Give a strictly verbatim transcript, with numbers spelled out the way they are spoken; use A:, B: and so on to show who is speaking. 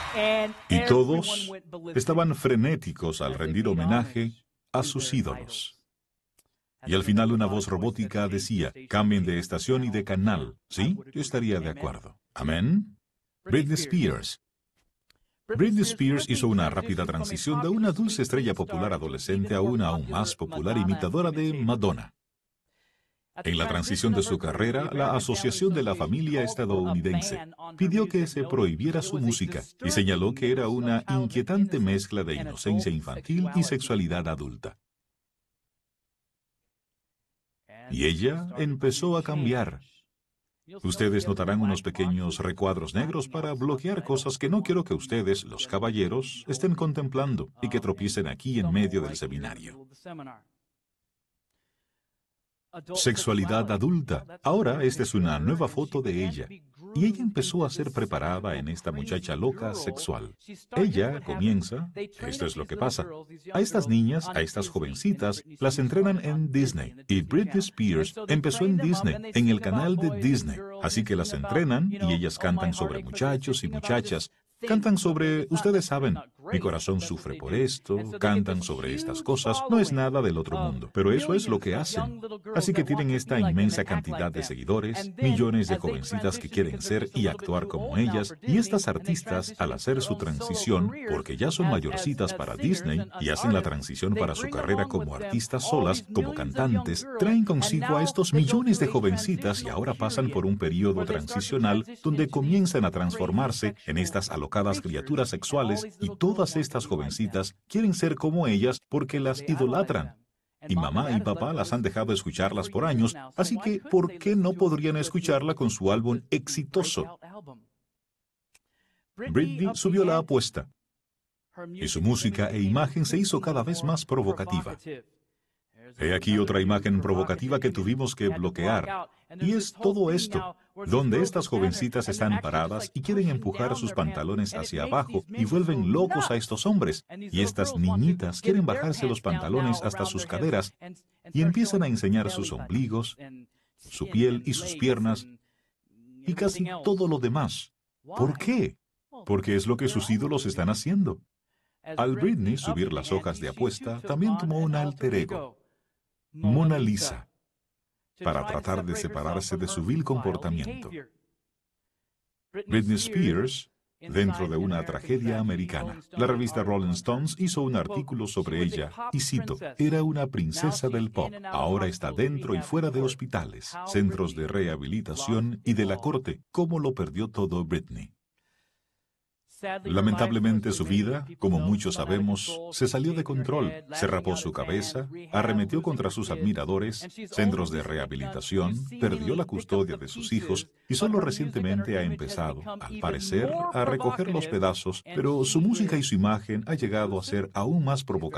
A: Y todos estaban frenéticos al rendir homenaje a sus ídolos. Y al final una voz robótica decía, cambien de estación y de canal. ¿Sí? Yo estaría de acuerdo. ¿Amén? Britney Spears. Britney Spears hizo una rápida transición de una dulce estrella popular adolescente a una aún más popular imitadora de Madonna. En la transición de su carrera, la Asociación de la Familia Estadounidense pidió que se prohibiera su música y señaló que era una inquietante mezcla de inocencia infantil y sexualidad adulta. Y ella empezó a cambiar. Ustedes notarán unos pequeños recuadros negros para bloquear cosas que no quiero que ustedes, los caballeros, estén contemplando y que tropiecen aquí en medio del seminario. Sexualidad adulta. Ahora esta es una nueva foto de ella. Y ella empezó a ser preparada en esta muchacha loca sexual. Ella comienza, esto es lo que pasa. A estas niñas, a estas jovencitas, las entrenan en Disney. Y Britney Spears empezó en Disney, en el canal de Disney. Así que las entrenan y ellas cantan sobre muchachos y muchachas. Cantan sobre, ustedes saben, mi corazón sufre por esto, cantan sobre estas cosas, no es nada del otro mundo, pero eso es lo que hacen. Así que tienen esta inmensa cantidad de seguidores, millones de jovencitas que quieren ser y actuar como ellas, y estas artistas, al hacer su transición, porque ya son mayorcitas para Disney, y hacen la transición para su carrera como artistas solas, como cantantes, traen consigo a estos millones de jovencitas y ahora pasan por un periodo transicional donde comienzan a transformarse en estas alocadas criaturas sexuales y todas estas jovencitas quieren ser como ellas porque las idolatran. Y mamá y papá las han dejado escucharlas por años, así que ¿por qué no podrían escucharla con su álbum exitoso? Britney subió la apuesta y su música e imagen se hizo cada vez más provocativa. He aquí otra imagen provocativa que tuvimos que bloquear. Y es todo esto, donde estas jovencitas están paradas y quieren empujar sus pantalones hacia abajo y vuelven locos a estos hombres. Y estas niñitas quieren bajarse los pantalones hasta sus caderas y empiezan a enseñar sus ombligos, su piel y sus piernas y casi todo lo demás. ¿Por qué? Porque es lo que sus ídolos están haciendo. Al Britney subir las hojas de apuesta, también tomó un alter ego, Mona Lisa, para tratar de separarse de su vil comportamiento. Britney Spears, dentro de una tragedia americana. La revista Rolling Stones hizo un artículo sobre ella, y cito, era una princesa del pop, ahora está dentro y fuera de hospitales, centros de rehabilitación y de la corte. ¿Cómo lo perdió todo Britney? Lamentablemente su vida, como muchos sabemos, se salió de control, se rapó su cabeza, arremetió contra sus admiradores, centros de rehabilitación, perdió la custodia de sus hijos y solo recientemente ha empezado, al parecer, a recoger los pedazos, pero su música y su imagen ha llegado a ser aún más provocativas.